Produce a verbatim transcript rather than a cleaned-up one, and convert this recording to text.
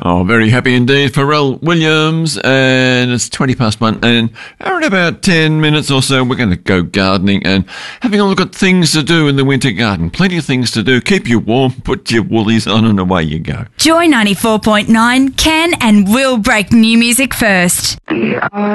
Oh, very happy indeed. Pharrell Williams, and it's twenty past one, and in about ten minutes or so, we're going to go gardening and having a look at things to do in the winter garden. Plenty of things to do. Keep you warm, put your woolies on, and away you go. Joy ninety-four point nine can and will break new music first.